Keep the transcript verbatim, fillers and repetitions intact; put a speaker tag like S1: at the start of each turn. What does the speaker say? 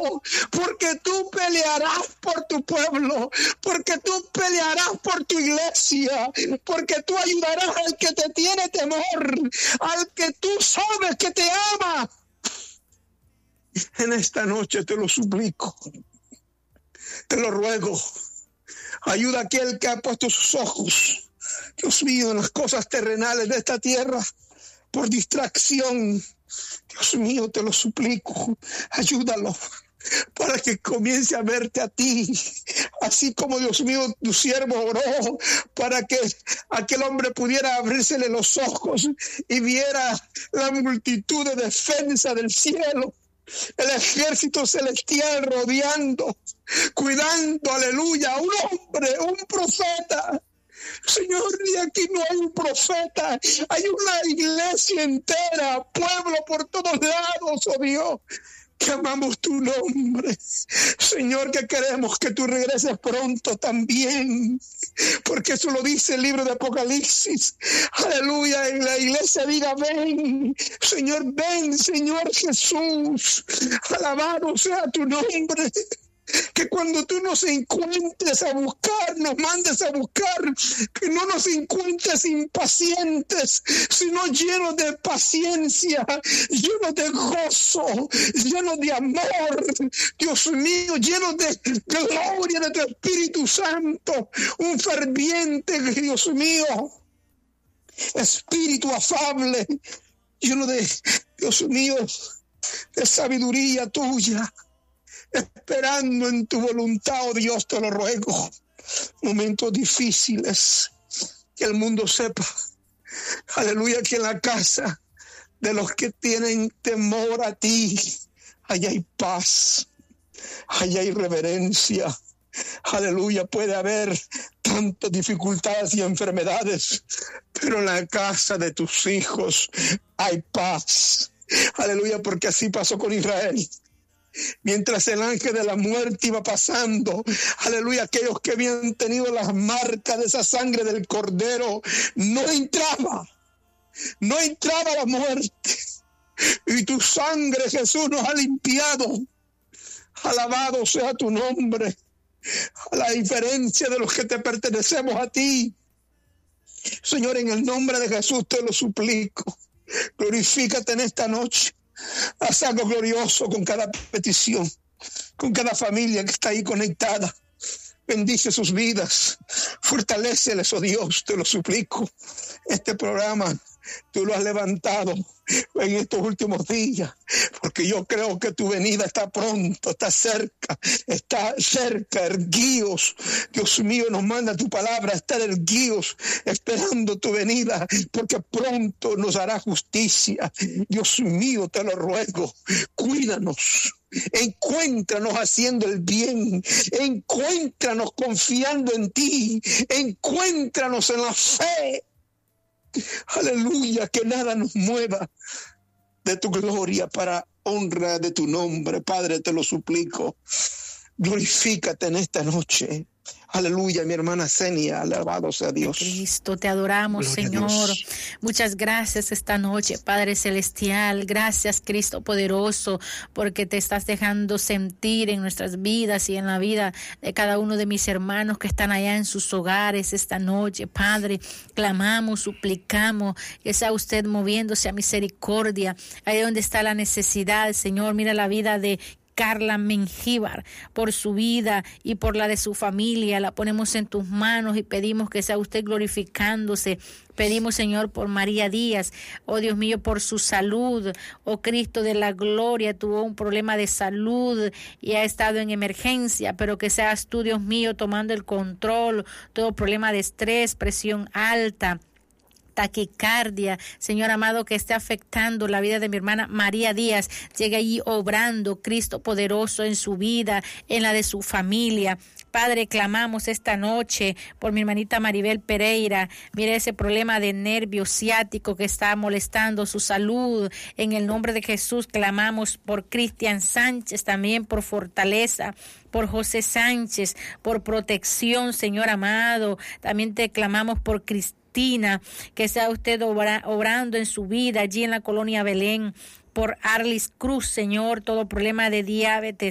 S1: porque tú pelearás por tu pueblo, porque tú pelearás por tu iglesia, porque tú ayudarás al que te tiene temor, al que tú sabes que te ama. En esta noche te lo suplico, te lo ruego. Ayuda a aquel que ha puesto sus ojos, Dios mío, en las cosas terrenales de esta tierra por distracción. Dios mío, te lo suplico, ayúdalo para que comience a verte a ti, así como, Dios mío, tu siervo oró para que aquel hombre pudiera abrírsele los ojos y viera la multitud de defensa del cielo, el ejército celestial rodeando, cuidando, aleluya, un hombre, un profeta. Señor, y aquí no hay un profeta, hay una iglesia entera, pueblo por todos lados, oh Dios, que amamos tu nombre. Señor, que queremos que tú regreses pronto también, porque eso lo dice el libro de Apocalipsis. Aleluya, en la iglesia diga ven, Señor, ven, Señor Jesús, alabado sea tu nombre. Que cuando tú nos encuentres a buscar, nos mandes a buscar, que no nos encuentres impacientes, sino llenos de paciencia, llenos de gozo, llenos de amor, Dios mío, llenos de gloria de tu Espíritu Santo, un ferviente, Dios mío, espíritu afable, lleno de, Dios mío, de sabiduría tuya. Esperando en tu voluntad, oh Dios, te lo ruego. Momentos difíciles, que el mundo sepa, aleluya, que en la casa de los que tienen temor a ti, allá hay paz, allá hay reverencia. Aleluya, puede haber tantas dificultades y enfermedades, pero en la casa de tus hijos hay paz. Aleluya, porque así pasó con Israel. Mientras el ángel de la muerte iba pasando, aleluya, aquellos que habían tenido las marcas de esa sangre del cordero, no entraba, no entraba la muerte. Y tu sangre, Jesús, nos ha limpiado. Alabado sea tu nombre, a la diferencia de los que te pertenecemos a ti. Señor, en el nombre de Jesús te lo suplico. Glorifícate en esta noche. Haz algo glorioso con cada petición, con cada familia que está ahí conectada. Bendice sus vidas, fortaléceles, oh Dios, te lo suplico. Este programa tú lo has levantado en estos últimos días, porque yo creo que tu venida está pronto, está cerca, está cerca, erguíos. Dios mío, nos manda tu palabra, estar erguíos, esperando tu venida, porque pronto nos hará justicia. Dios mío, te lo ruego, cuídanos. Encuéntranos haciendo el bien, encuéntranos confiando en ti, encuéntranos en la fe. Aleluya, que nada nos mueva de tu gloria para honra de tu nombre. Padre, te lo suplico, glorifícate en esta noche. Aleluya, mi hermana Senia, alabado sea Dios.
S2: Cristo, te adoramos, Gloria Señor. Muchas gracias esta noche, Padre Celestial. Gracias, Cristo poderoso, porque te estás dejando sentir en nuestras vidas y en la vida de cada uno de mis hermanos que están allá en sus hogares esta noche. Padre, clamamos, suplicamos que sea usted moviéndose a misericordia, ahí donde está la necesidad, Señor. Mira la vida de Carla Mengíbar, por su vida y por la de su familia, la ponemos en tus manos y pedimos que sea usted glorificándose. Pedimos, Señor, por María Díaz, oh Dios mío, por su salud, oh Cristo de la gloria, tuvo un problema de salud y ha estado en emergencia, pero que seas tú, Dios mío, tomando el control, todo problema de estrés, presión alta, taquicardia, Señor amado, que esté afectando la vida de mi hermana María Díaz, llegue allí obrando, Cristo poderoso, en su vida, en la de su familia. Padre, clamamos esta noche por mi hermanita Maribel Pereira. Mire ese problema de nervio ciático que está molestando su salud. En el nombre de Jesús clamamos por Cristian Sánchez, también por fortaleza, por José Sánchez, por protección, Señor amado. También te clamamos por Cristina, que sea usted obra, obrando en su vida allí en la colonia Belén, por Arlis Cruz, Señor, todo problema de diabetes,